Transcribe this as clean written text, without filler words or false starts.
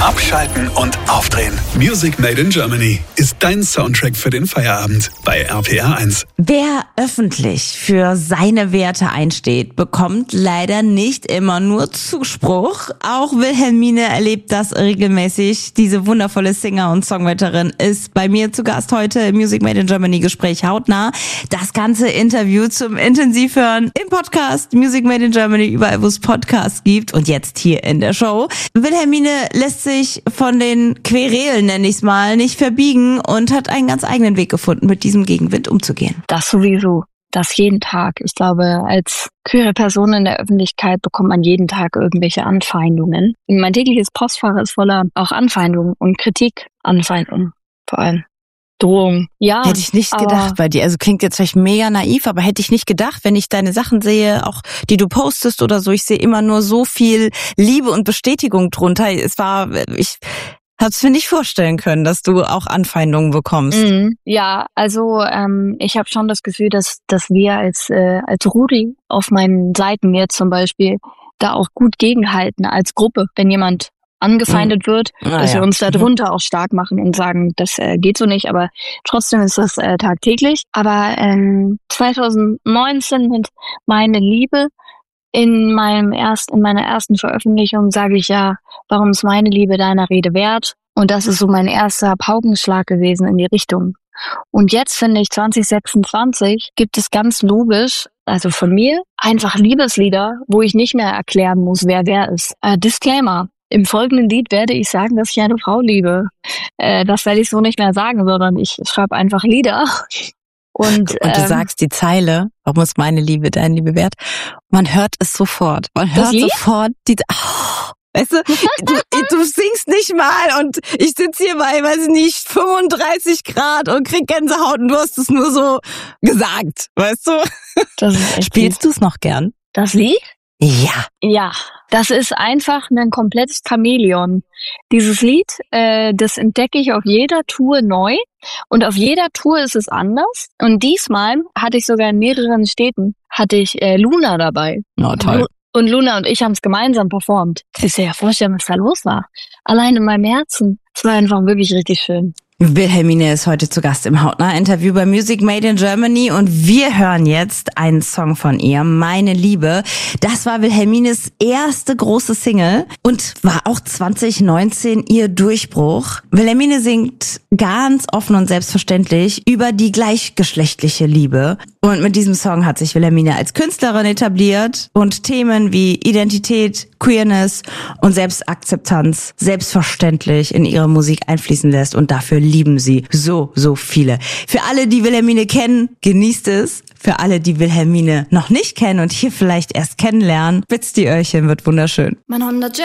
Abschalten und aufdrehen. Music Made in Germany ist dein Soundtrack für den Feierabend bei RPR 1. Wer öffentlich für seine Werte einsteht, bekommt leider nicht immer nur Zuspruch. Auch Wilhelmine erlebt das regelmäßig. Diese wundervolle Singer und Songwriterin ist bei mir zu Gast heute im Music Made in Germany Gespräch hautnah. Das ganze Interview zum Intensivhören im Podcast Music Made in Germany, überall wo es Podcasts gibt und jetzt hier in der Show. Wilhelmine lässt sich von den Querelen, nenne ich es mal, nicht verbiegen und hat einen ganz eigenen Weg gefunden, mit diesem Gegenwind umzugehen. Das sowieso. Das jeden Tag. Ich glaube, als queere Person in der Öffentlichkeit bekommt man jeden Tag irgendwelche Anfeindungen. Mein tägliches Postfach ist voller auch Anfeindungen und Kritik. Anfeindungen vor allem. Drohung. Ja. Hätte ich nicht gedacht bei dir. Also klingt jetzt vielleicht mega naiv, aber hätte ich nicht gedacht, wenn ich deine Sachen sehe, auch die du postest oder so, ich sehe immer nur so viel Liebe und Bestätigung drunter. Ich habe es mir nicht vorstellen können, dass du auch Anfeindungen bekommst. Ja, also ich habe schon das Gefühl, dass wir als Rudi auf meinen Seiten jetzt zum Beispiel da auch gut gegenhalten als Gruppe, wenn jemand angefeindet wird, dass wir uns da drunter auch stark machen und sagen, das geht so nicht, aber trotzdem ist das tagtäglich. Aber 2019 mit Meine Liebe in meiner ersten Veröffentlichung sage ich ja, warum ist meine Liebe deiner Rede wert? Und das ist so mein erster Paukenschlag gewesen in die Richtung. Und jetzt finde ich 2026 gibt es ganz logisch, also von mir, einfach Liebeslieder, wo ich nicht mehr erklären muss, wer ist. Disclaimer. Im folgenden Lied werde ich sagen, dass ich eine Frau liebe. Das werde ich so nicht mehr sagen, sondern ich schreibe einfach Lieder. Und du sagst die Zeile, warum ist meine Liebe deine Liebe wert? Man hört es sofort. Man hört sofort weißt du, du singst nicht mal und ich sitze hier bei, weiß ich nicht, 35 Grad und krieg Gänsehaut und du hast es nur so gesagt, weißt du? Das ist echt Spielst du es noch gern? Das Lied? Ja. Ja, das ist einfach ein komplettes Chamäleon. Dieses Lied, das entdecke ich auf jeder Tour neu und auf jeder Tour ist es anders. Und diesmal hatte ich sogar in mehreren Städten, Luna dabei. Oh, toll. Und Luna und ich haben es gemeinsam performt. Kannst du dir ja vorstellen, was da los war. Allein in meinem Herzen. Es war einfach wirklich richtig schön. Wilhelmine ist heute zu Gast im Hautnah-Interview bei Music Made in Germany und wir hören jetzt einen Song von ihr, Meine Liebe. Das war Wilhelmines erste große Single und war auch 2019 ihr Durchbruch. Wilhelmine singt ganz offen und selbstverständlich über die gleichgeschlechtliche Liebe. Und mit diesem Song hat sich Wilhelmine als Künstlerin etabliert und Themen wie Identität, Queerness und Selbstakzeptanz selbstverständlich in ihre Musik einfließen lässt und dafür lieben sie so viele. Für alle, die Wilhelmine kennen, genießt es. Für alle, die Wilhelmine noch nicht kennen und hier vielleicht erst kennenlernen, spitzt die Öhrchen, wird wunderschön. Mein 100